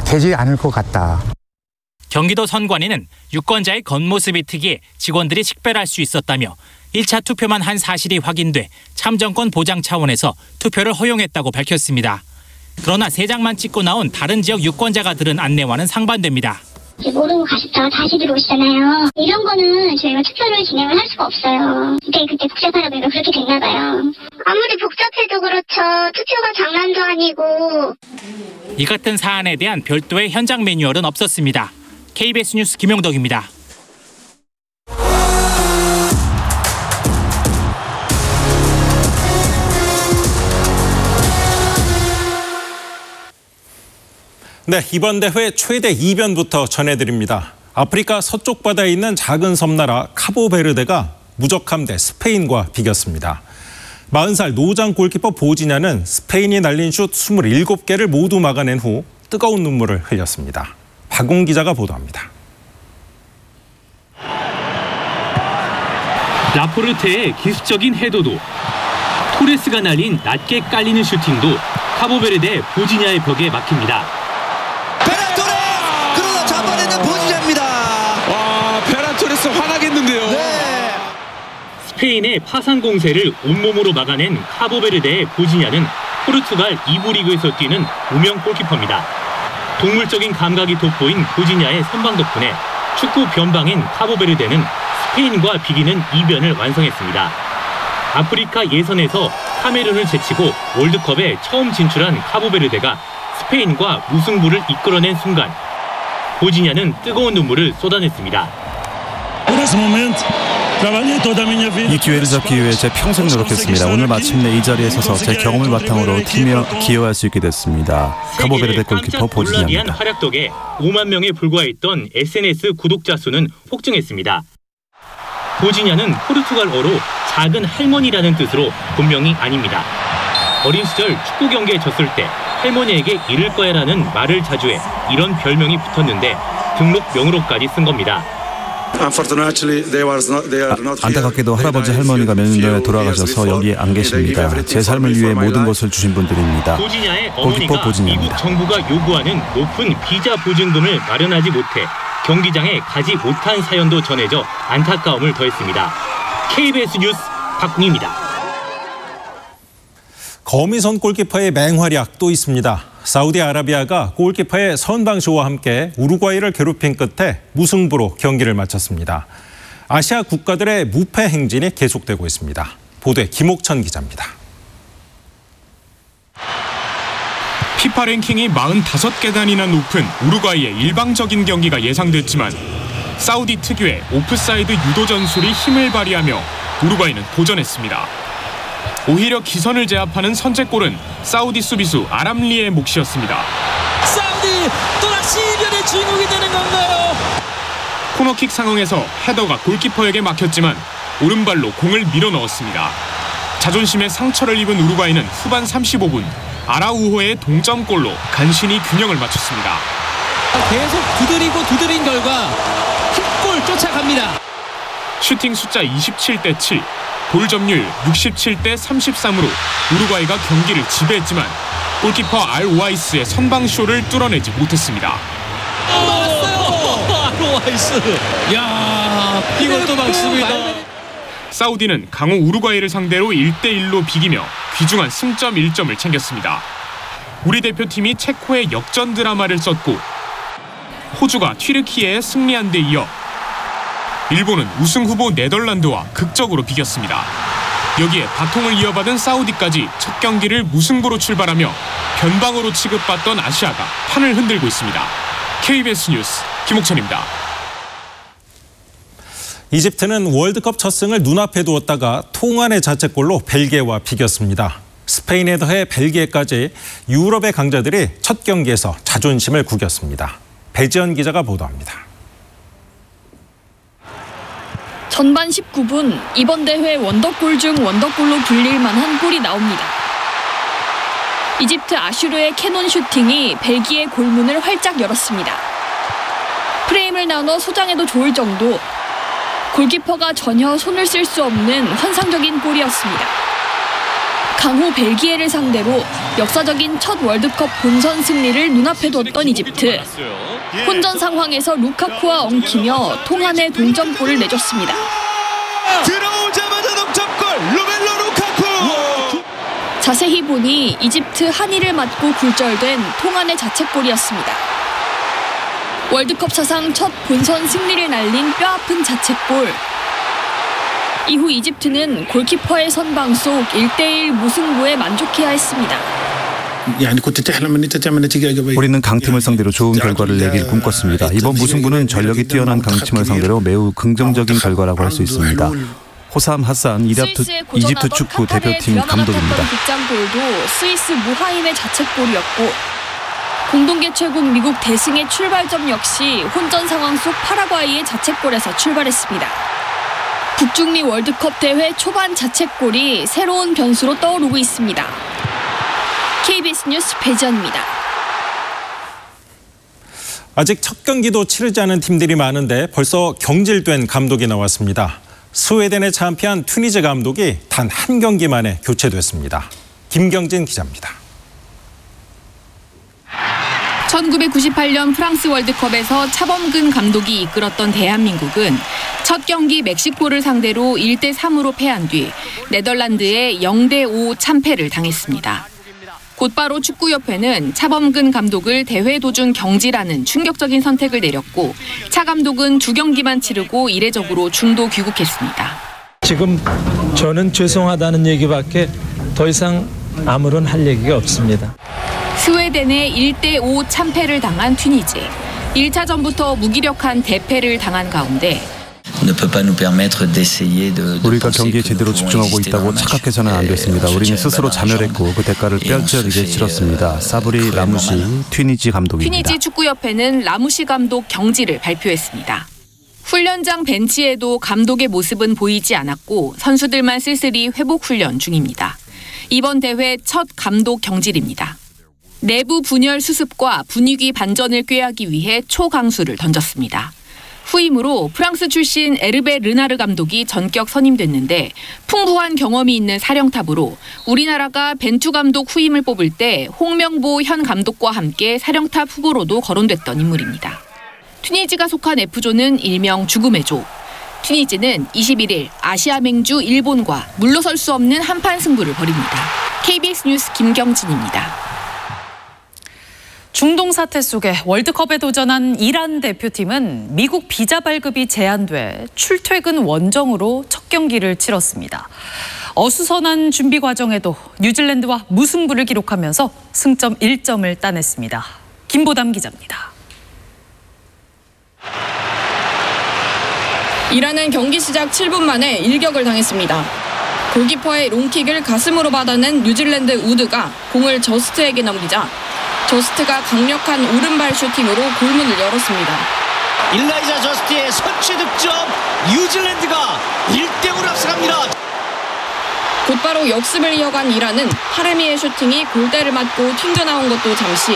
되지 않을 것 같다. 경기도 선관위는 유권자의 겉모습이 특이해 직원들이 식별할 수 있었다며 1차 투표만 한 사실이 확인돼 참정권 보장 차원에서 투표를 허용했다고 밝혔습니다. 그러나 3장만 찍고 나온 다른 지역 유권자가 들은 안내와는 상반됩니다. 모르고 가셨다가 다시 들어오시잖아요. 이런 거는 저희가 투표를 진행을 할 수가 없어요. 그때 복잡하다 보니까 그렇게 됐나 봐요. 아무리 복잡해도 그렇죠. 투표가 장난도 아니고. 이 같은 사안에 대한 별도의 현장 매뉴얼은 없었습니다. KBS 뉴스 김용덕입니다. 네, 이번 대회 최대 이변부터 전해드립니다. 아프리카 서쪽 바다에 있는 작은 섬나라 카보베르데가 무적함 대 스페인과 비겼습니다. 40살 노장 골키퍼 보지냐는 스페인이 날린 슛 27개를 모두 막아낸 후 뜨거운 눈물을 흘렸습니다. 박웅 기자가 보도합니다. 라포르테의 기술적인 헤더도, 토레스가 날린 낮게 깔리는 슈팅도 카보베르데 보지냐의 벽에 막힙니다. 페란 토레스! 그러나 잡아내는 보지냐입니다. 와, 페란 토레스 화나겠는데요. 네. 스페인의 파상 공세를 온몸으로 막아낸 카보베르데의 보지냐는 포르투갈 2부 리그에서 뛰는 무명 골키퍼입니다. 동물적인 감각이 돋보인 보지냐의 선방 덕분에 축구 변방인 카보베르데는 스페인과 비기는 이변을 완성했습니다. 아프리카 예선에서 카메룬을 제치고 월드컵에 처음 진출한 카보베르데가 스페인과 무승부를 이끌어낸 순간 보지냐는 뜨거운 눈물을 쏟아냈습니다. 이 기회를 잡기 위해 제 평생 노력했습니다. 오늘 마침내 이 자리에 서서 제 경험을 바탕으로 팀에 기여할 수 있게 됐습니다. 카보베르데 골키퍼 보지냐입니다. 활약 덕에 5만 명에 불과했던 SNS 구독자 수는 폭증했습니다. 보지냐는 포르투갈어로 작은 할머니라는 뜻으로 본명이 아닙니다. 어린 시절 축구 경기에 졌을 때 할머니에게 이를 거야라는 말을 자주 해 이런 별명이 붙었는데 등록 명으로까지 쓴 겁니다. 안타깝게도 할아버지 할머니가 몇 년 전에 돌아가셔서 여기에 안 계십니다. 제 삶을 위해 모든 것을 주신 분들입니다. 보지냐의 어머니가 미국 정부가 요구하는 높은 비자 보증금을 마련하지 못해 경기장에 가지 못한 사연도 전해져 안타까움을 더했습니다. KBS 뉴스 박웅입니다. 거미선 골키퍼의 맹활약 또 있습니다. 사우디아라비아가 골키퍼의 선방쇼와 함께 우루과이를 괴롭힌 끝에 무승부로 경기를 마쳤습니다. 아시아 국가들의 무패 행진이 계속되고 있습니다. 보도에 김옥천 기자입니다. 피파 랭킹이 45계단이나 높은 우루과이의 일방적인 경기가 예상됐지만 사우디 특유의 오프사이드 유도 전술이 힘을 발휘하며 우루과이는 도전했습니다. 오히려 기선을 제압하는 선제골은 사우디 수비수 아람리의 몫이었습니다. 사우디 또다시 이변의 주인공이 되는 건가요? 코너킥 상황에서 헤더가 골키퍼에게 막혔지만 오른발로 공을 밀어 넣었습니다. 자존심에 상처를 입은 우루과이는 후반 35분 아라우호의 동점골로 간신히 균형을 맞췄습니다. 계속 두드린 결과 한 골 쫓아갑니다. 슈팅 숫자 27대 7, 볼 점유율 67대 33으로 우루과이가 경기를 지배했지만 골키퍼 알오아이스의 선방쇼를 뚫어내지 못했습니다. 막았어요. 알오아이스. 야, 이것도 막습니다. 사우디는 강호 우루과이를 상대로 1대1로 비기며 귀중한 승점 1점을 챙겼습니다. 우리 대표팀이 체코의 역전 드라마를 썼고 호주가 튀르키예에 승리한 데 이어 일본은 우승 후보 네덜란드와 극적으로 비겼습니다. 여기에 바통을 이어받은 사우디까지 첫 경기를 무승부로 출발하며 변방으로 취급받던 아시아가 판을 흔들고 있습니다. KBS 뉴스 김옥천입니다. 이집트는 월드컵 첫 승을 눈앞에 두었다가 통안의 자책골로 벨기에와 비겼습니다. 스페인에 더해 벨기에까지 유럽의 강자들이 첫 경기에서 자존심을 구겼습니다. 배지연 기자가 보도합니다. 전반 19분 이번 대회 원더골 중 원더골로 불릴 만한 골이 나옵니다. 이집트 아슈르의 캐논 슈팅이 벨기에 골문을 활짝 열었습니다. 프레임을 나눠 소장해도 좋을 정도, 골키퍼가 전혀 손을 쓸 수 없는 환상적인 골이었습니다. 강호 벨기에를 상대로 역사적인 첫 월드컵 본선 승리를 눈앞에 뒀던 이집트. 혼전 상황에서 루카쿠와 엉키며 통안의 동점골을 내줬습니다. 들어오자마자 동점골 로멜로 루카쿠. 자세히 보니 이집트 한이를 맞고 굴절된 통안의 자책골이었습니다. 월드컵 사상 첫 본선 승리를 날린 뼈아픈 자책골. 이후 이집트는 골키퍼의 선방 속 1대1 무승부에 만족해야 했습니다. 우리는 강팀을 상대로 좋은 결과를 내길 꿈꿨습니다. 이번 무승부는 전력이 뛰어난 강팀을 상대로 매우 긍정적인 결과라고 할 수 있습니다. 호삼 하산 이집트 축구 대표팀 감독입니다. 득장골도 스위스 무하임의 자책골이었고 공동 개최국 미국 대승의 출발점 역시 혼전 상황 속 파라과이의 자책골에서 출발했습니다. 북중미 월드컵 대회 초반 자책골이 새로운 변수로 떠오르고 있습니다. KBS 뉴스 배지연입니다. 아직 첫 경기도 치르지 않은 팀들이 많은데 벌써 경질된 감독이 나왔습니다. 스웨덴에 참패한 튀니지 감독이 단 한 경기 만에 교체됐습니다. 김경진 기자입니다. 1998년 프랑스 월드컵에서 차범근 감독이 이끌었던 대한민국은 첫 경기 멕시코를 상대로 1대3으로 패한 뒤 네덜란드에 0대5 참패를 당했습니다. 곧바로 축구협회는 차범근 감독을 대회 도중 경질하는 충격적인 선택을 내렸고 차 감독은 2경기만 치르고 이례적으로 중도 귀국했습니다. 지금 저는 죄송하다는 얘기밖에 더 이상 아무런 할 얘기가 없습니다. 스웨덴에 1대5 참패를 당한 튀니지. 1차전부터 무기력한 대패를 당한 가운데 우리가 경기에 제대로 집중하고 있다고 착각해서는 안 됐습니다. 우리는 스스로 자멸했고 그 대가를 뼈저리게 치렀습니다. 사브리 라무시 튀니지 감독입니다. 튀니지 축구협회는 라무시 감독 경질을 발표했습니다. 훈련장 벤치에도 감독의 모습은 보이지 않았고 선수들만 쓸쓸히 회복 훈련 중입니다. 이번 대회 첫 감독 경질입니다. 내부 분열 수습과 분위기 반전을 꾀하기 위해 초강수를 던졌습니다. 후임으로 프랑스 출신 에르베 르나르 감독이 전격 선임됐는데 풍부한 경험이 있는 사령탑으로 우리나라가 벤투 감독 후임을 뽑을 때 홍명보 현 감독과 함께 사령탑 후보로도 거론됐던 인물입니다. 튀니지가 속한 F조는 일명 죽음의 조. 튀니지는 21일 아시아 맹주 일본과 물러설 수 없는 한판 승부를 벌입니다. KBS 뉴스 김경진입니다. 중동 사태 속에 월드컵에 도전한 이란 대표팀은 미국 비자 발급이 제한돼 출퇴근 원정으로 첫 경기를 치렀습니다. 어수선한 준비 과정에도 뉴질랜드와 무승부를 기록하면서 승점 1점을 따냈습니다. 김보담 기자입니다. 이란은 경기 시작 7분 만에 일격을 당했습니다. 골키퍼의 롱킥을 가슴으로 받아낸 뉴질랜드 우드가 공을 저스트에게 넘기자 저스트가 강력한 오른발 슈팅으로 골문을 열었습니다. 일라이자 저스트의 선취 득점, 뉴질랜드가 1대5로 앞서갑니다. 곧바로 역습을 이어간 이란은 하레미의 슈팅이 골대를 맞고 튕겨나온 것도 잠시.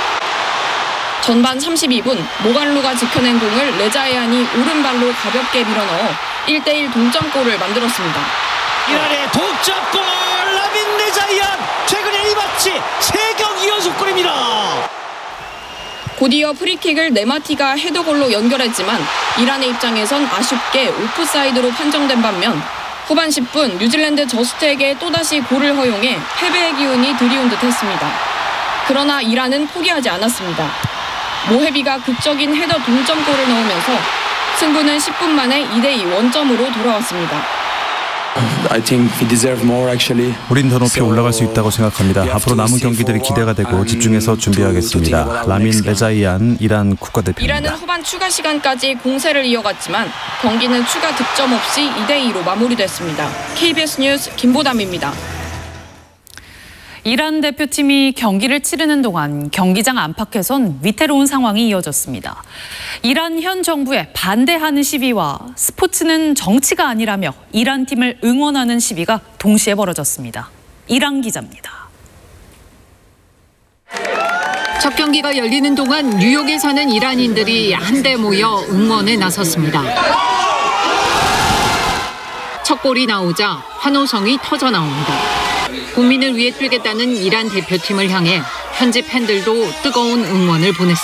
전반 32분 모갈루가 지켜낸 공을 레자이안이 오른발로 가볍게 밀어넣어 1대1 동점골을 만들었습니다. 이란의 동점골, 라민 레자이안 최근에 이마치 3경기 연속골입니다. 곧이어 프리킥을 네마티가 헤더골로 연결했지만 이란의 입장에선 아쉽게 오프사이드로 판정된 반면 후반 10분 뉴질랜드 저스트에게 또다시 골을 허용해 패배의 기운이 드리운 듯했습니다. 그러나 이란은 포기하지 않았습니다. 모헤비가 극적인 헤더 동점골을 넣으면서 승부는 10분 만에 2대2 원점으로 돌아왔습니다. 우린 더 높이 올라갈 수 있다고 생각합니다. 앞으로 남은 경기들이 기대가 되고 집중해서 준비하겠습니다. 라민 레자이안 이란 국가대표입니다. 이란은 후반 추가 시간까지 공세를 이어갔지만 경기는 추가 득점 없이 2대2로 마무리됐습니다. KBS 뉴스 김보담입니다. 이란 대표팀이 경기를 치르는 동안 경기장 안팎에선 위태로운 상황이 이어졌습니다. 이란 현 정부에 반대하는 시위와 스포츠는 정치가 아니라며 이란 팀을 응원하는 시위가 동시에 벌어졌습니다. 이란 기자입니다. 첫 경기가 열리는 동안 뉴욕에 사는 이란인들이 한데 모여 응원에 나섰습니다. 첫 골이 나오자 환호성이 터져 나옵니다. 국민을 위해 뛰겠다는 이란 대표팀을 향해 현지 팬들도 뜨거운 응원을 보냈습니다.